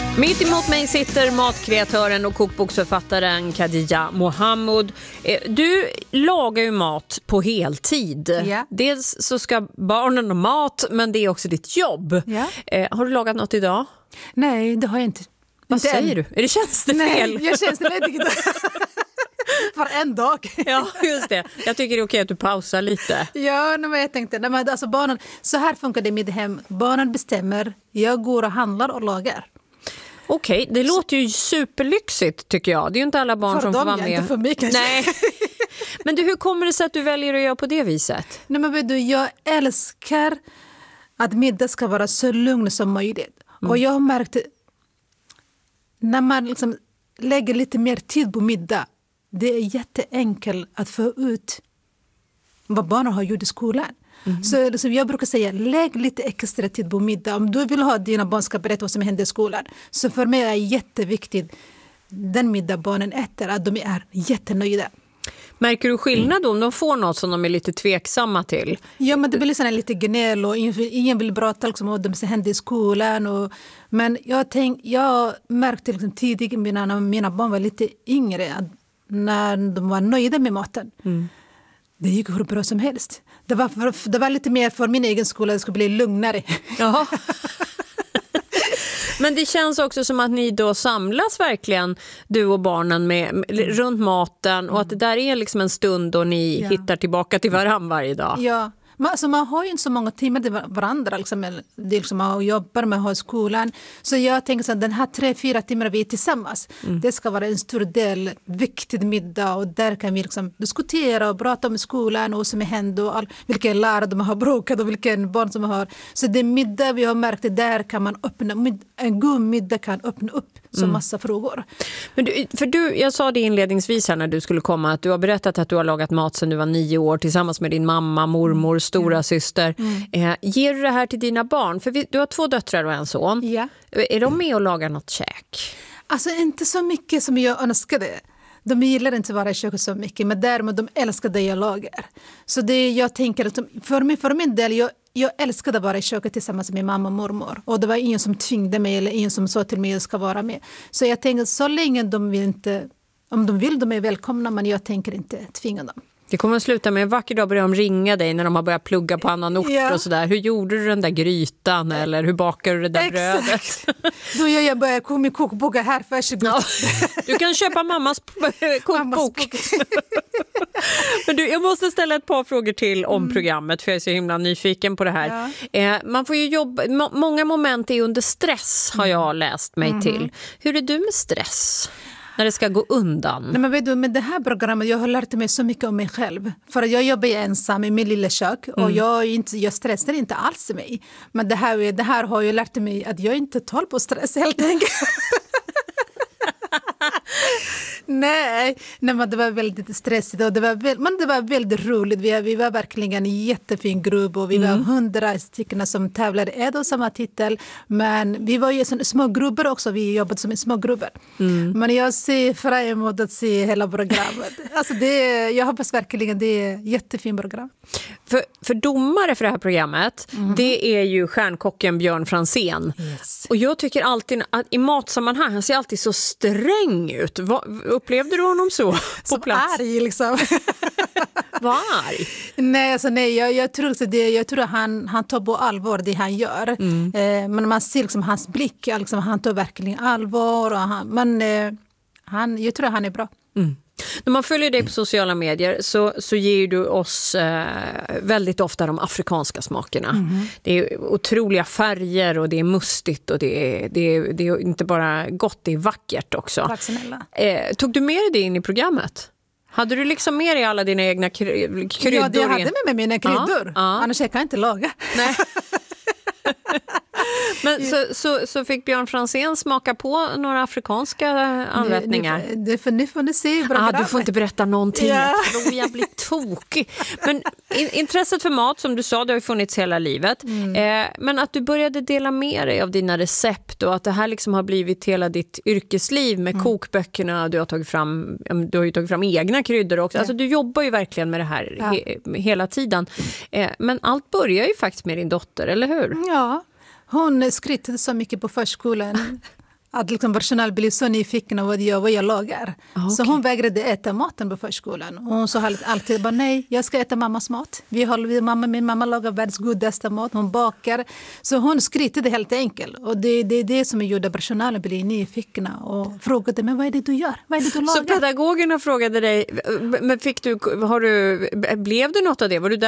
Mitt emot mig sitter matkreatören och kokboksförfattaren Khadija Mohamud. Du lagar ju mat på heltid. Ja. Dels så ska barnen ha mat, men det är också ditt jobb. Ja. Har du lagat något idag? Nej, det har jag inte. Vad inte säger än. du? Är det tjänstefel? Nej, jag tjänsteledig för en dag. Ja, just det. Jag tycker det är okej att du pausar lite. Ja, men jag tänkte, men alltså barnen, så här funkar det i mitt hem. Barnen bestämmer, jag går och handlar och lagar. Okej, det låter ju superlyxigt tycker jag. Det är ju inte alla barn För som dem, får vara med. inte för mig kanske. Nej. Men du, hur kommer det sig att du väljer att göra på det viset? Nej, men vet du, jag älskar att middag ska vara så lugn som möjligt. Och jag har märkt, när man liksom lägger lite mer tid på middag, det är jätteenkelt att få ut vad barnen har gjort i skolan. Så liksom, jag brukar säga, lägg lite extra tid på middag. Om du vill ha dina barn ska berätta vad som händer i skolan. Så för mig är det jätteviktigt, den middag barnen äter, att de är jättenöjda. Märker du skillnad om de får något som de är lite tveksamma till? Ja, men det blir liksom lite gnäll och ingen vill prata liksom, om det som händer i skolan. Men jag märkte liksom, tidigt när mina barn var lite yngre, att när de var nöjda med maten, det gick hur bra som helst. Det var lite mer för min egen skola, det skulle bli lugnare. Ja. Men det känns också som att ni då samlas verkligen, du och barnen, runt maten och att det där är liksom en stund då ni hittar tillbaka till varandra varje dag. Ja, alltså man har ju inte så många timmar till varandra. Liksom, det är liksom man jobbar med att ha skolan. Så jag tänker så att den här 3-4 timmar vi är tillsammans, det ska vara en stor del, viktig middag. Och där kan vi liksom diskutera och prata om skolan och vad som händer och vilken lärare de har bråkat och vilken barn som har. Så det middag vi har märkt, där kan man öppna, en god middag kan öppna upp så massa frågor. Men jag sa det inledningsvis här när du skulle komma, att du har berättat att du har lagat mat sedan du var 9 år tillsammans med din mamma, mormor, stora syster. Ger du det här till dina barn? För du har 2 döttrar och en son. Ja. Är de med och lagar något käk? Alltså inte så mycket som jag önskade. De gillar inte vara i köket så mycket, men däremot de älskar det jag lagar. Så det jag tänker att för min del, jag älskade att vara i köket tillsammans med mamma och mormor. Och det var ingen som tvingade mig eller ingen som sa till mig att jag ska vara med. Så jag tänker så länge de vill inte, om de vill, de är välkomna, men jag tänker inte tvinga dem. Det kommer att sluta med en vacker dag börjar de ringa dig när de har börjat plugga på annan ort och sådär. Hur gjorde du den där grytan eller hur bakar du det där brödet? Då gör jag bara min kokbok här, varsågod. Ja. Du kan köpa mammas kokbok. Men du, jag måste ställa ett par frågor till om programmet för jag är så himla nyfiken på det här. Ja. Man får ju jobba, många moment är under stress har jag läst mig till. Hur är du med stress? När det ska gå undan. Nej, men vet du, med det här programmet jag har lärt mig så mycket om mig själv. För jag jobbar ensam i min lilla kök och jag stressar inte alls mig. Men det här har jag lärt mig att jag inte tål på stress helt enkelt. Nej, men det var väldigt stressigt och men det var väldigt roligt. Vi var verkligen en jättefin grupp och vi var 100 stycken som tävlade ändå samma titel. Men vi var ju små grupper också, vi jobbade som små grupper. Men jag ser fram emot att se hela programmet. Alltså jag hoppas verkligen det är ett jättefint program. För domare för det här programmet, det är ju stjärnkocken Björn Franzén. Yes. Och jag tycker alltid att i matsammanhang, han ser alltid så sträng ut. Upplevde du honom så på plats? Arg liksom. Var arg? Nej, jag tror att han tar på allvar det han gör. Men man ser liksom hans blick, liksom, han tar verkligen allvar. Och jag tror att han är bra. När man följer dig på sociala medier så ger du oss väldigt ofta de afrikanska smakerna. Det är otroliga färger och det är mustigt och det är inte bara gott, det är vackert också. Tack snälla. Tog du med dig det in i programmet? Hade du liksom med dig alla dina egna kryddor? Ja, jag hade med mig mina kryddor. Annars jag kan inte laga. Nej. Men så fick Björn Franzén smaka på några afrikanska anrättningar? Nu får ni se. Du får inte berätta någonting. Jag tror jag blir tokig. Men intresset för mat, som du sa, det har ju funnits hela livet. Men att du började dela med dig av dina recept och att det här liksom har blivit hela ditt yrkesliv med kokböckerna. Du har ju tagit fram egna kryddor också. Alltså, du jobbar ju verkligen med det här hela tiden. Men allt börjar ju faktiskt med din dotter, eller hur? Ja. Hon skrattade så mycket på förskolan. att liksom personal blev så nyfiken vad jag lagar. Okay. Så hon vägrade äta maten på förskolan. Och hon sa alltid bara nej, jag ska äta mammas mat. Min mamma lagar världens godaste mat, hon bakar. Så hon skrytade helt enkelt. Och det är det som gjorde personalen bli nyfikna och frågade, men vad är det du gör? Vad är det du lagar? Så pedagogerna frågade dig, men blev det något av det? Var du